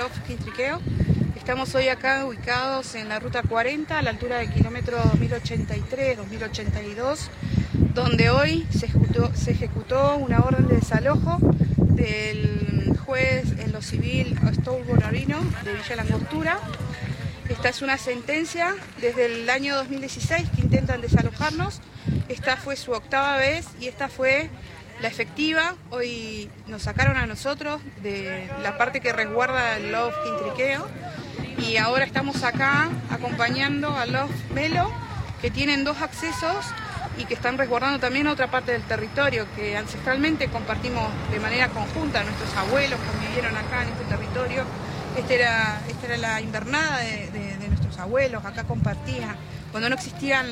Lof Quintriqueo. Estamos hoy acá ubicados en la ruta 40, a la altura del kilómetro 2083-2082, donde hoy se ejecutó una orden de desalojo del juez en lo civil Astor Bonarino de Villa La Angostura. Esta es una sentencia desde el año 2016 que intentan desalojarnos. Esta fue su 8ª vez y esta fue la efectiva. Hoy nos sacaron a nosotros de la parte que resguarda el Lof Quintriqueo y ahora estamos acá acompañando al Lof Melo, que tienen 2 accesos y que están resguardando también otra parte del territorio que ancestralmente compartimos de manera conjunta. Nuestros abuelos convivieron acá en este territorio. Esta era la invernada de nuestros abuelos, acá compartían. Cuando no existían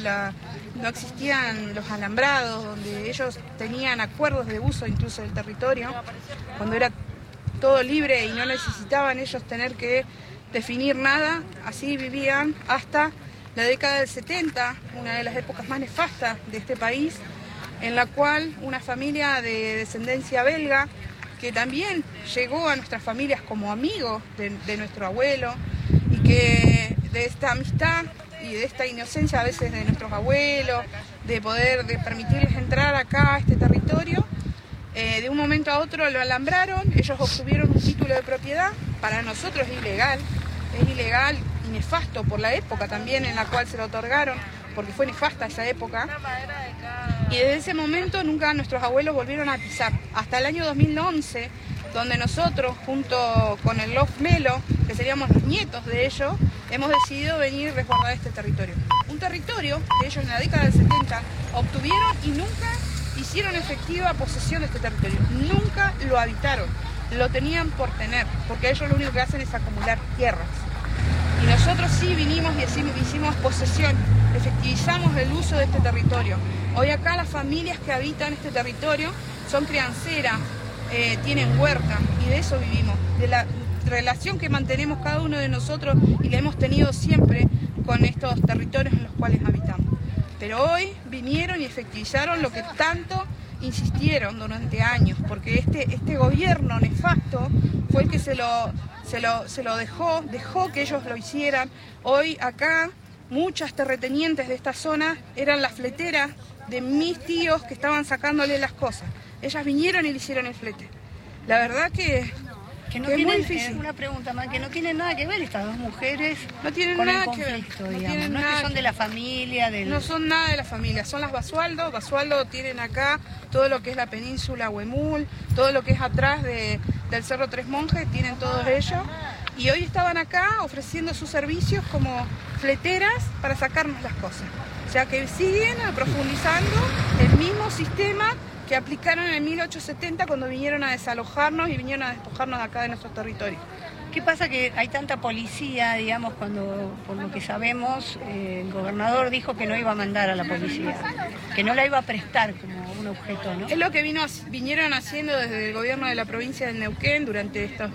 los alambrados, donde ellos tenían acuerdos de uso incluso del territorio, cuando era todo libre y no necesitaban ellos tener que definir nada, así vivían hasta la década del 70, una de las épocas más nefastas de este país, en la cual una familia de descendencia belga, que también llegó a nuestras familias como amigos de nuestro abuelo, y que de esta amistad y de esta inocencia a veces de nuestros abuelos, de permitirles entrar acá a este territorio, de un momento a otro lo alambraron. Ellos obtuvieron un título de propiedad, para nosotros es ilegal y nefasto por la época también en la cual se lo otorgaron, porque fue nefasta esa época, y desde ese momento nunca nuestros abuelos volvieron a pisar, hasta el año 2011, donde nosotros, junto con el Lof Melo, que seríamos los nietos de ellos, hemos decidido venir a resguardar este territorio. Un territorio que ellos en la década del 70 obtuvieron y nunca hicieron efectiva posesión de este territorio, nunca lo habitaron, lo tenían por tener, porque ellos lo único que hacen es acumular tierras. Y nosotros sí vinimos y hicimos posesión, efectivizamos el uso de este territorio. Hoy acá las familias que habitan este territorio son crianceras, tienen huerta, y de eso vivimos, de la relación que mantenemos cada uno de nosotros y la hemos tenido siempre con estos territorios en los cuales habitamos. Pero hoy vinieron y efectivizaron lo que tanto insistieron durante años, porque este gobierno nefasto fue el que se lo dejó que ellos lo hicieran. Hoy acá muchas terratenientes de esta zona eran las fleteras de mis tíos que estaban sacándole las cosas. Ellas vinieron y le hicieron el flete. La verdad que no es tienen, muy difícil. Una pregunta más, que no tienen nada que ver estas 2 mujeres no tienen con nada el conflicto, que ver. digamos. No es que son de la familia, No son nada de la familia, son las Basualdo. Basualdo tienen acá todo lo que es la península Huemul, todo lo que es atrás del Cerro Tres Monjes, tienen todos ellos. Y hoy estaban acá ofreciendo sus servicios como fleteras para sacarnos las cosas. O sea que siguen profundizando el mismo sistema que aplicaron en 1870 cuando vinieron a desalojarnos y vinieron a despojarnos de acá de nuestro territorio. ¿Qué pasa que hay tanta policía, digamos, cuando, por lo que sabemos, el gobernador dijo que no iba a mandar a la policía, que no la iba a prestar como un objeto, ¿no? Es lo que vinieron haciendo desde el gobierno de la provincia de Neuquén durante estos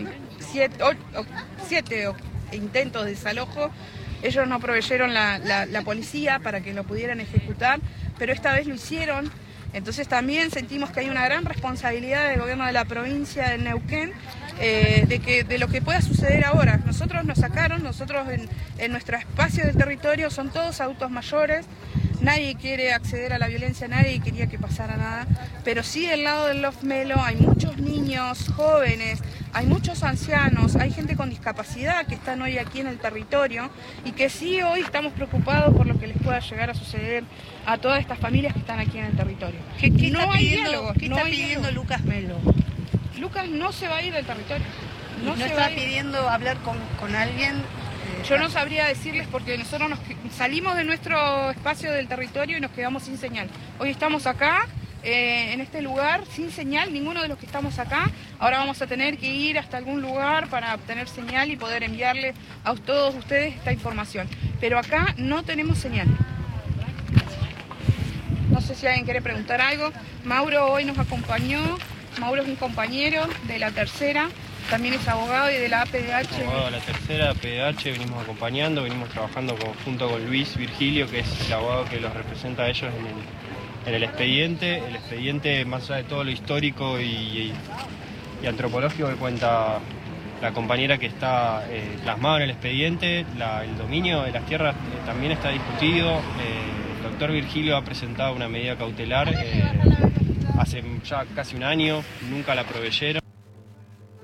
7 intentos de desalojo. Ellos no proveyeron la policía para que lo pudieran ejecutar, pero esta vez lo hicieron. Entonces también sentimos que hay una gran responsabilidad del gobierno de la provincia de Neuquén de lo que pueda suceder ahora. Nosotros nos sacaron, nosotros en nuestro espacio del territorio son todos adultos mayores, nadie quiere acceder a la violencia, nadie quería que pasara nada, pero sí del lado del Lof Melo hay muchos niños, jóvenes, hay muchos ancianos, hay gente con discapacidad que están hoy aquí en el territorio y que sí hoy estamos preocupados por lo que les pueda llegar a suceder a todas estas familias que están aquí en el territorio. ¿Qué no hay diálogo. ¿Qué está pidiendo Lucas Melo? Lucas no se va a ir del territorio. ¿No está pidiendo hablar con alguien? Yo no sabría decirles porque nosotros salimos de nuestro espacio del territorio y nos quedamos sin señal. Hoy estamos acá, en este lugar, sin señal, ninguno de los que estamos acá. Ahora vamos a tener que ir hasta algún lugar para obtener señal y poder enviarle a todos ustedes esta información. Pero acá no tenemos señal. No sé si alguien quiere preguntar algo. Mauro hoy nos acompañó. Mauro es un compañero de la tercera, también es abogado y de la APDH. Abogado de la tercera, APDH, venimos acompañando, venimos trabajando junto con Luis Virgilio, que es el abogado que los representa a ellos en el expediente. El expediente, más allá de todo lo histórico y antropológico que cuenta la compañera que está plasmado en el expediente. El dominio de las tierras también está discutido. El doctor Virgilio ha presentado una medida cautelar hace ya casi un año, nunca la proveyeron.